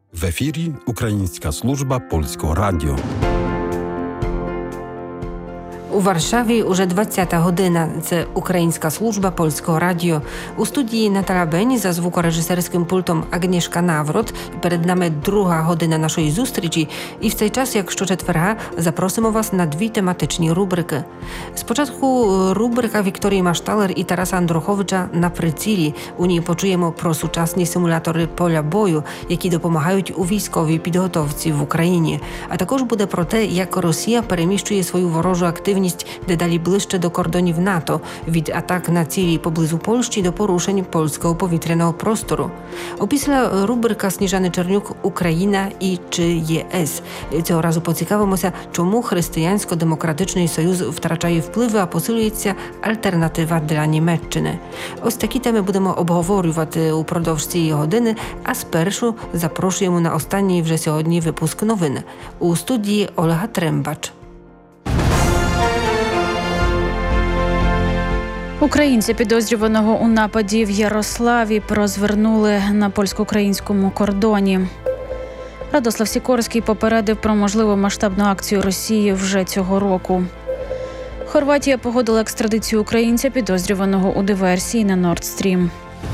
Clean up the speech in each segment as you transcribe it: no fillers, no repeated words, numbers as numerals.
В ефірі Українська служба Польського радіо. У Варшаві уже 20-та година. Це Українська служба Польського радіо. У студії Наталя Бені, за звукорежисерським пультом Агнішка Наврот. Перед нами друга година нашої зустрічі. І в цей час, як щочетверга, запросимо вас на дві тематичні рубрики. Спочатку рубрика Вікторії Машталер і Тараса Андруховича «На прицілі». У ній почуємо про сучасні симулятори поля бою, які допомагають у військовій підготовці в Україні. А також буде про те, як Росія переміщує свою ворожу активність дедалі ближче до кордонів НАТО, від атак на цілі поблизу Польщі до порушень польського повітряного простору. Опісля рубрика Сніжани Чернюк «Україна і чи ЄС». Цього разу поцікавимося, чому Християнсько-демократичний Союз втрачає впливи, а посилюється альтернатива для Німеччини. Ось такі теми будемо обговорювати упродовж цієї години, а спершу запрошуємо на останній вже сьогодні випуск новин. У студії Ольга Трембач. Українця, підозрюваного у нападі в Ярославі, розвернули на польсько-українському кордоні. Радослав Сікорський попередив про можливу масштабну акцію Росії вже цього року. Хорватія погодила екстрадицію українця, підозрюваного у диверсії на Nord Stream.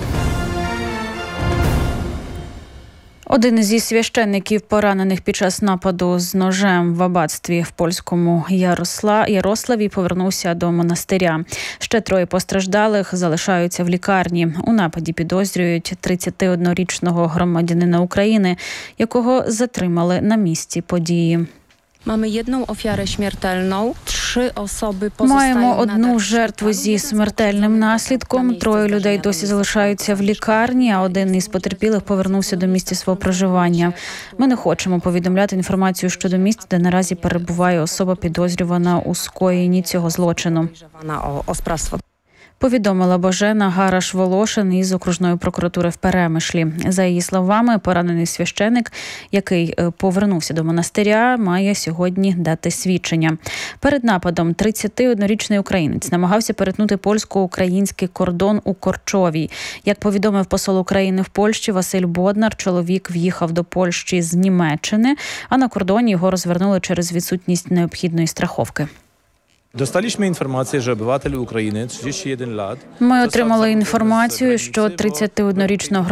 Один зі священників, поранених під час нападу з ножем в аббатстві в польському Ярославі, повернувся до монастиря. Ще 3 постраждалих залишаються в лікарні. У нападі підозрюють 31-річного громадянина України, якого затримали на місці події. Маємо одну жертву зі смертельним наслідком. 3 людей досі залишаються в лікарні, а один із потерпілих повернувся до місця свого проживання. Ми не хочемо повідомляти інформацію щодо місць, де наразі перебуває особа, підозрювана у скоєнні цього злочину. Повідомила Божена Гараш-Волошин із окружної прокуратури в Перемишлі. За її словами, поранений священик, який повернувся до монастиря, має сьогодні дати свідчення. Перед нападом 31-річний українець намагався перетнути польсько-український кордон у Корчовій. Як повідомив посол України в Польщі Василь Боднар, чоловік в'їхав до Польщі з Німеччини, а на кордоні його розвернули через відсутність необхідної страховки. Dostaliśmy informację, że obywatel України 31 lat. Ми отримали інформацію, що 31-річного